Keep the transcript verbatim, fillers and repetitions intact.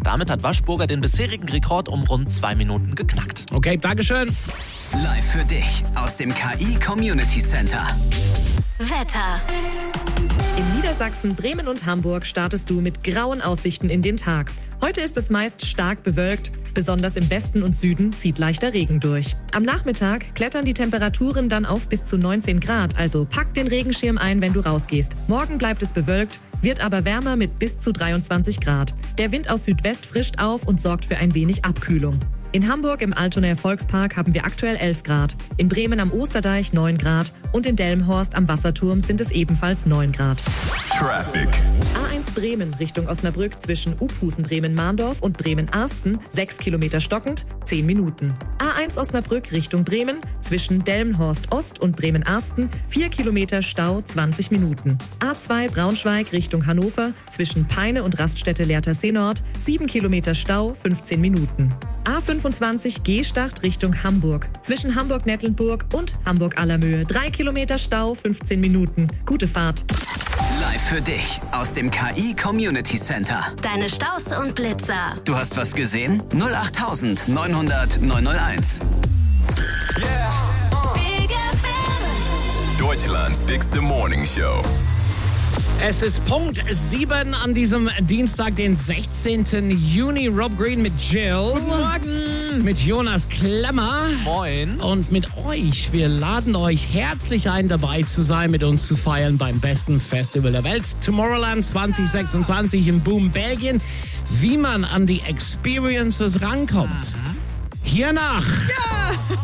Damit hat Waschburger den bisherigen Rekord um rund zwei Minuten geknackt. Okay, Dankeschön. Live für dich aus dem K I Community Center. Wetter. In Niedersachsen, Bremen und Hamburg startest du mit grauen Aussichten in den Tag. Heute ist es meist stark bewölkt. Besonders im Westen und Süden zieht leichter Regen durch. Am Nachmittag klettern die Temperaturen dann auf bis zu neunzehn Grad. Also pack den Regenschirm ein, wenn du rausgehst. Morgen bleibt es bewölkt, wird aber wärmer mit bis zu dreiundzwanzig Grad. Der Wind aus Südwest frischt auf und sorgt für ein wenig Abkühlung. In Hamburg im Altonaer Volkspark haben wir aktuell elf Grad, in Bremen am Osterdeich neun Grad und in Delmenhorst am Wasserturm sind es ebenfalls neun Grad. Traffic. A eins Bremen Richtung Osnabrück zwischen Uphusen-Bremen-Mahndorf und Bremen-Arsten, sechs Kilometer stockend, zehn Minuten. A eins Osnabrück Richtung Bremen zwischen Delmenhorst Ost und Bremen-Arsten, vier Kilometer Stau, zwanzig Minuten. A zwei Braunschweig Richtung Hannover zwischen Peine und Raststätte Lehrter-See Nord, sieben Kilometer Stau, fünfzehn Minuten. A fünfundzwanzig Gehstart Richtung Hamburg zwischen Hamburg-Nettlenburg und Hamburg-Allermöhe, drei Kilometer Stau, fünfzehn Minuten. Gute Fahrt. Live für dich aus dem K I Community Center. Deine Staus und Blitzer. Du hast was gesehen? null acht neun hundert neun null eins. Big F M. Deutschlands bigste Morning Show. Es ist Punkt sieben an diesem Dienstag, den sechzehnten Juni. Rob Green mit Jill. Guten Morgen. Mit Jonas Klemmer. Moin. Und mit euch. Wir laden euch herzlich ein, dabei zu sein, mit uns zu feiern beim besten Festival der Welt. Tomorrowland zwanzig sechsundzwanzig in Boom, Belgien. Wie man an die Experiences rankommt. Hiernach. Ja.